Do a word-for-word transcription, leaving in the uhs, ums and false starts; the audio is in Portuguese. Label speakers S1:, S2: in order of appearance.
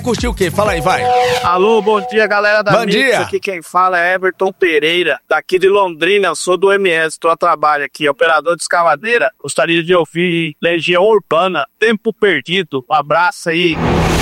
S1: Curtiu o quê? Fala aí, vai.
S2: Alô, bom dia, galera da
S1: Bom
S2: Mix.
S1: dia.
S2: Aqui quem fala é Everton Pereira, daqui de Londrina. Eu sou do M S, estou a trabalho aqui, operador de escavadeira. Gostaria de ouvir Legião Urbana, Tempo Perdido. Um abraço aí.